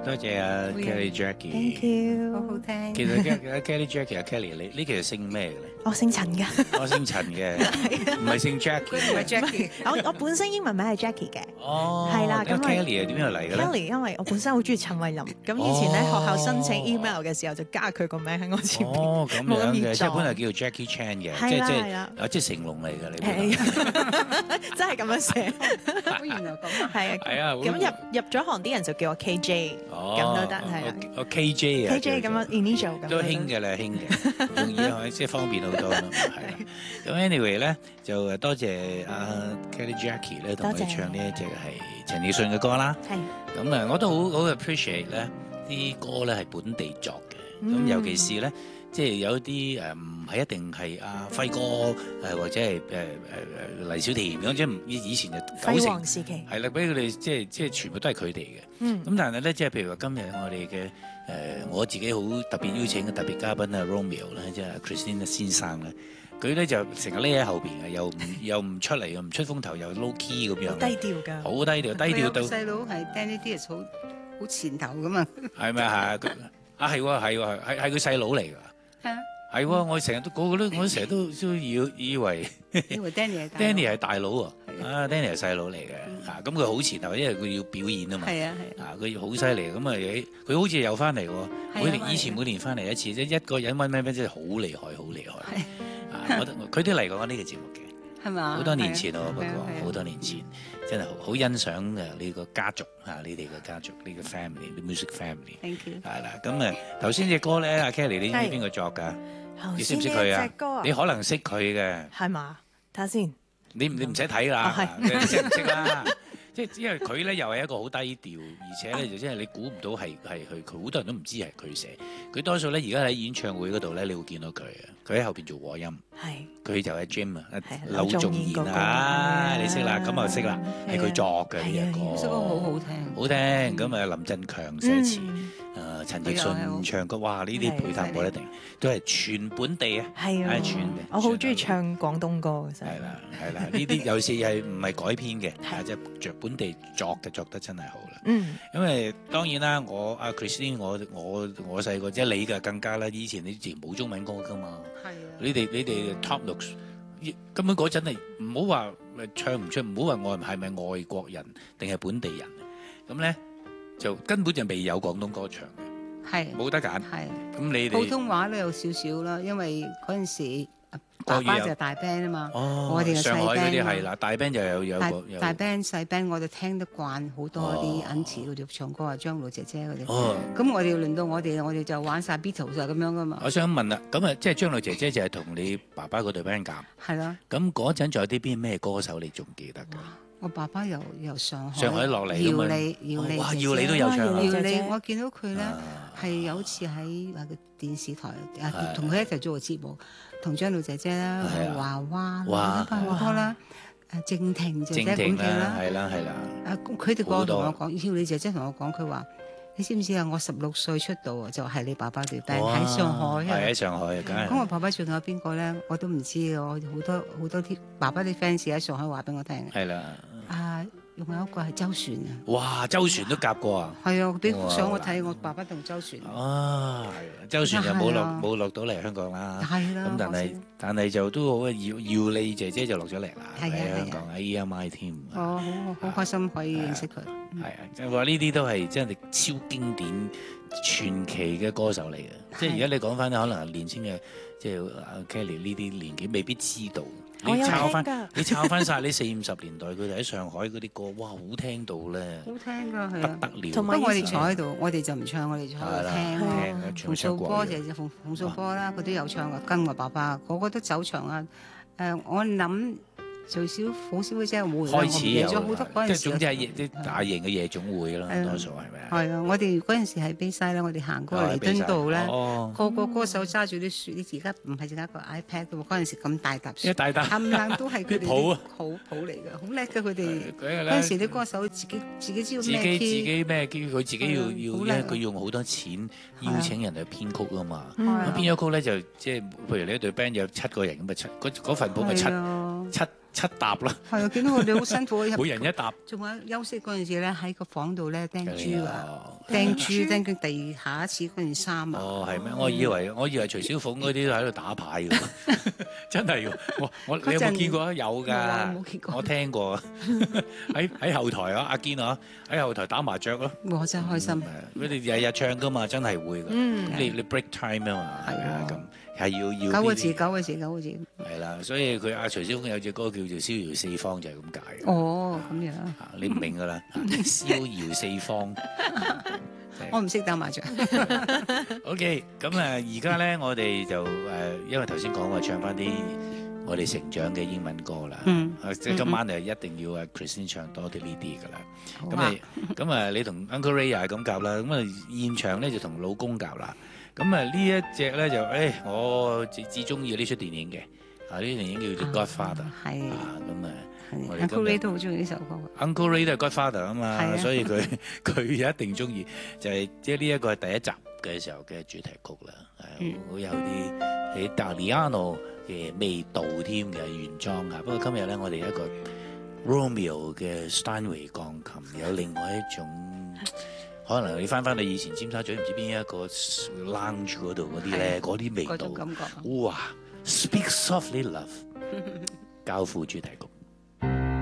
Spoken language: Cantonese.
多謝啊 Kelly Jackie。 Thank you， 好好聽。 其實 Kelly Jackie 啊 Kelly， 你其實姓咩嘅咧？ 我姓陳㗎。 我姓陳嘅，唔係姓 Jackie 唔係嘅。 Jackie， 我本身英文名係 Jackie 嘅。 哦， 係啦咁 Kelly 係點樣嚟嘅咧？ Kelly 因為我本身好中意陳慧琳，咁以前咧學校申請 email 嘅時候就加佢個名喺我前面。 哦，咁冇咁易樣嘅，即係撞本來叫做 Jackie Chan 嘅， 係啦係啦即係成龍嚟嘅你本來。 係真係咁樣寫。 原來咁啊！ 係啊， 係啊， 咁入咗行啲人就叫我 KJ，咁都得係啊。 我 KJ 啊 KJ 咁樣 initial 咁都興嘅啦，興嘅，容易啊，即係方便好多咯，係啦。咁 anyway 咧，就多謝阿 Kelly Jackie 咧，同佢多謝唱呢一隻係陳奕迅嘅歌啦。 係咁啊，我都好 appreciate 咧啲歌咧係本地作嘅，咁尤其是咧，即係有啲唔係一定係阿輝哥或者係黎小田咁，即係以前就輝 90 煌時期。 係啦，俾佢哋即係全部都係佢哋嘅。 嗯咁但係咧，即係譬如話今日我哋嘅我自己好特別邀請嘅特別嘉賓啊 Romeo 咧，即係 Christina 先生咧，佢咧就成日匿喺後邊嘅，又唔出嚟，又唔出風頭，又 low key 咁樣， 好低調㗎。 好低調，低調到細佬係 Danny Diaz 好前頭咁啊！ 係咪啊？係喎係佢細佬嚟㗎。 係啊， 係喎，我成日都我成日都以為因為 Danny 係大佬 Danny 係大佬喎， 係啊 Danny 係細佬嚟嘅嚇，咁佢好前頭，因為佢要表演啊嘛， 係啊係啊， 佢好犀利，咁啊佢好似又翻嚟喎，以前每年翻嚟一次，即係一個人揾咩真係好厲害，好厲害，佢都嚟過呢個節目嘅， 係嘛？ 好多年前喎，不過係啊係啊好多年前真係好欣賞呢個家族嚇，你哋嘅家族呢個 family，the music family。 Thank you。 係啦，咁頭先隻歌咧，阿 Kelly 你知唔知邊個作㗎？你識唔識佢啊？你可能識佢嘅， 係嘛？睇下先。 你唔使睇啦，你識唔識啦？即係因為佢咧又係一個好低調，而且咧就真係你估唔到係佢，好多人都唔知係佢寫。佢多數咧而家喺演唱會嗰度咧，你會見到佢啊，佢喺後邊做和音。 係。 佢就係 Jim 啊， 柳仲賢賢啊，你識啦，咁就識啦，係佢作嘅呢隻歌， 首歌好好聽， 好聽。咁啊，林振強寫詞，陳奕迅唱歌，哇！呢啲配搭我一定都係全本地啊， 係啊， 全嘅。 我好中意唱廣東歌嘅，真係。 係啦，呢啲有時係唔係改編嘅，即係着本地作嘅，作得真係好啦。因為當然啦，我阿 Christine，我細個即係你嘅更加啦，以前你自然冇中文歌噶嘛。 係啊。 你哋 top 六根本嗰陣係唔好話唱唔出，唔好話我係咪外國人定係本地人，咁咧就根本就未有廣東歌唱嘅， 係冇得揀。 係咁你哋普通話都有少少啦，因為嗰陣時爸爸就大 band 啊嘛，我哋上海嗰啲係啦， 啦，大 band 就有大 band 細 band，我就聽得慣好多啲恩慈嗰啲唱歌啊，張露姐姐嗰啲。咁我哋輪到我哋就玩晒 Beatles 咁樣噶嘛。 我想問啦，咁啊，即係張露姐姐就係同你爸爸嗰隊 band 夾。 係啦。 咁嗰陣仲有啲邊咩歌手你仲記得㗎？ 我爸爸由上海落嚟， 姚莉， 哇！姚莉都有唱。 姚莉，我見到佢咧係有次喺個電視台同佢一齊做個節目。同張露姐姐啦，華娃好多啦，靜婷姐姐咁嘅啦， 係啦。 佢哋個個同我講，姚莉姐姐同我講，佢話：你知唔知啊？我16歲出道啊，就係你爸爸隊 band 喺上海。 係喺上海，梗係。 咁我爸爸仲有邊個咧？我都唔知啊！我好多啲爸爸啲 fans 喺上海話俾我聽。 係啦。 仲有一個係周璇啊！ 哇，周璇都夾過啊！ 係啊，俾幅相我睇，我爸爸同周璇。 周璇就冇落到嚟香港啦。 係啦。 咁但係就都好啊，姚莉姐姐就落咗嚟啦，喺香港喺 EMI 添。 好開心可以認識佢。 係啊，即係話呢啲都係真係超經典傳奇嘅歌手嚟嘅。即係而家你講翻可能年輕嘅，即係阿 Kelly 呢啲年紀未必知道。你抄翻晒呢40-50年代佢哋喺上海嗰啲歌，哇，好聽到咧！ 好聽㗎，係不得了。 不過我哋坐喺度，我哋就唔唱，我哋坐喺度聽。馮素波就馮素波啦，佢都有唱㗎，跟我爸爸，個個都走場啊！我諗最少好少嘅啫，會開始有咗好多嗰陣時， 即係總之係啲大型嘅夜總會啦，多數係咪啊？ 係啊！我哋嗰陣時喺卑西啦，我哋行過彌敦道咧，個個歌手揸住啲書，你而家唔係淨係一個 iPad 嘅喎，嗰陣時咁大沓書， 一大沓冚唪唥都係佢哋啲譜嚟嘅，好叻嘅佢哋。嗰陣時啲歌手自己知道咩 key， 佢自己要，因為佢用好多錢邀請人去編曲啊嘛。咁編咗曲咧就即係，譬如你一隊 band 有7個人咁咪嗰份譜咪七 7沓啦。 係啊，見到我哋好辛苦， 每人一沓。 仲有休息嗰陣時咧，喺個房度咧釘珠啊， 釘釘佢地下一次嗰件衫啊。 哦，係咩？我以為徐小鳳嗰啲都喺度打牌㗎，真係㗎。你有冇見過啊？有㗎， 冇見過。 我聽過喺後台啊，阿堅啊，喺後台打麻雀咯。 我真係開心。 佢哋日日唱㗎嘛，真係會㗎。你 break time 啊嘛，係啊咁。係要 9個字。 係啦，所以佢阿徐小鳳有隻歌叫做《逍遙四方》，就係咁解。 哦，咁樣。 你唔明㗎啦，逍遙四方。 我唔識打麻雀。 OK， 咁而家咧，我哋就因為頭先講話唱翻啲我哋成長嘅英文歌啦。即係今晚就一定要Christine 唱多啲呢啲㗎啦。咁你同 Uncle Ray 又係咁夾啦。咁現場咧就同老公夾啦。咁呢一隻咧就我至中意呢出電影嘅，呢出電影叫做 Godfather。係。 Uncle Ray 都好中意呢首歌。 Uncle Ray 都係 Godfather 啊嘛，所以佢一定中意，就係即係呢一個係第一集嘅時候嘅主題曲啦，好有啲喺 Italiano 嘅味道添嘅原裝啊。不過今日咧，我哋一個 Romeo 嘅 Steinway 鋼琴有另外一種。可能你翻去以前尖沙咀唔知邊一個 lounge 嗰度嗰啲咧，嗰啲味道， 嗰種感覺。 哇 ！Speak Softly Love，教父主題曲。